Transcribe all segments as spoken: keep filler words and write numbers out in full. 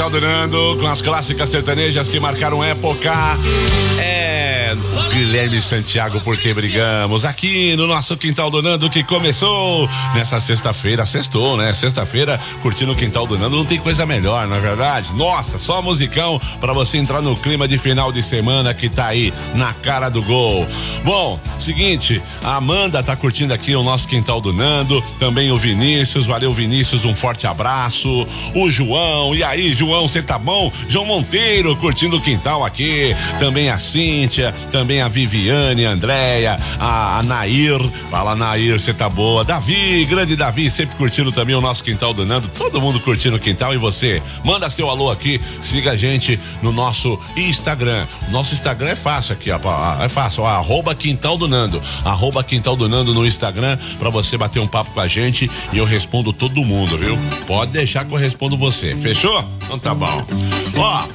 Quintal do Nando, com as clássicas sertanejas que marcaram época. É... Guilherme Santiago, Por Que Brigamos? Aqui no nosso Quintal do Nando, que começou nessa sexta-feira. Sextou, né? Sexta-feira, curtindo o Quintal do Nando, não tem coisa melhor, não é verdade? Nossa, só musicão pra você entrar no clima de final de semana que tá aí na cara do gol. Bom, seguinte, a Amanda tá curtindo aqui o nosso Quintal do Nando, também o Vinícius, valeu Vinícius, um forte abraço. O João, e aí João, você tá bom? João Monteiro curtindo o quintal aqui, também a Cíntia, também a Viviane, a Andréia, a, a Nair, fala Nair, você tá boa. Davi, grande Davi, sempre curtindo também o nosso Quintal do Nando, todo mundo curtindo o quintal. E você, manda seu alô aqui, siga a gente no nosso Instagram. Nosso Instagram é fácil aqui, ó, é fácil, ó, arroba Quintal do Nando, arroba Quintal do Nando no Instagram, pra você bater um papo com a gente e eu respondo todo mundo, viu? Pode deixar que eu respondo você, fechou? Então tá bom. Ó,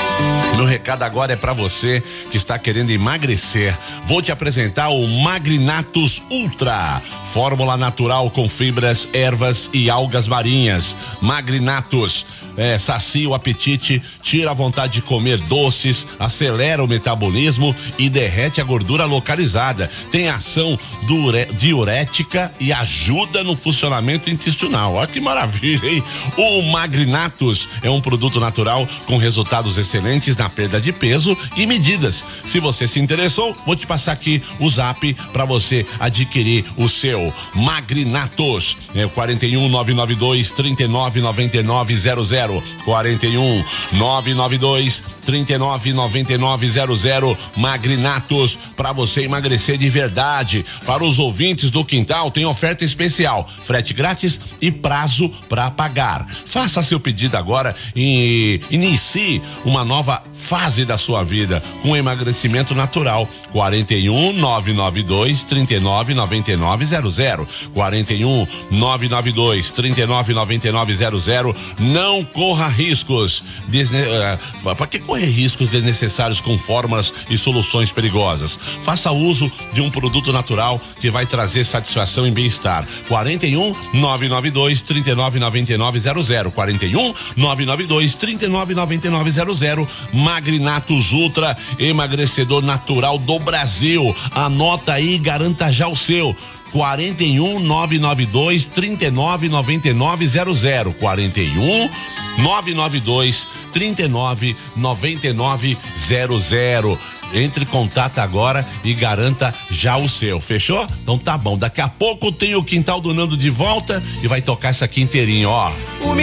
meu recado agora é pra você que está querendo emagrecer. Vou te apresentar o Magrinatus Ultra, fórmula natural com fibras, ervas e algas marinhas. Magrinatus é, sacia o apetite, tira a vontade de comer doces, acelera o metabolismo e derrete a gordura localizada. Tem ação dure, diurética e ajuda no funcionamento intestinal. Olha que maravilha, hein? O Magrinatus é um produto natural com resultados excelentes na perda de peso e medidas. Se você se interessou, vou te passar aqui o zap para você adquirir o seu Magrinatus. É o quarenta e um, nove nove dois, trinta e nove, noventa e nove zero zero. quarenta e um, nove nove dois, trinta e nove, noventa e nove zero zero. Magrinatus, para você emagrecer de verdade. Para os ouvintes do Quintal, tem oferta especial, frete grátis e prazo para pagar. Faça seu pedido agora e inicie uma nova fase da sua vida com emagrecimento natural. quarenta e um, nove nove dois, trinta e nove, noventa e nove zero zero. quarenta e um, nove nove dois, trinta e nove, noventa e nove zero zero. Não corra riscos. Desne... Uh, para que correr riscos desnecessários com fórmulas e soluções perigosas? Faça uso de um produto natural que vai trazer satisfação e bem-estar. quarenta e um, nove nove dois, trinta e nove, noventa e nove zero zero. quarenta e um, nove nove dois, trinta e nove, noventa e nove zero zero. Magrinatus Ultra, emagrecedor natural do Brasil. Anota aí e garanta já o seu. quarenta e um, nove nove dois, trinta e nove, noventa e nove zero zero. quarenta e um, nove nove dois, trinta e nove, noventa e nove zero zero. Entre em contato agora e garanta já o seu, fechou? Então tá bom, daqui a pouco tem o Quintal do Nando de volta e vai tocar essa aqui inteirinho, ó.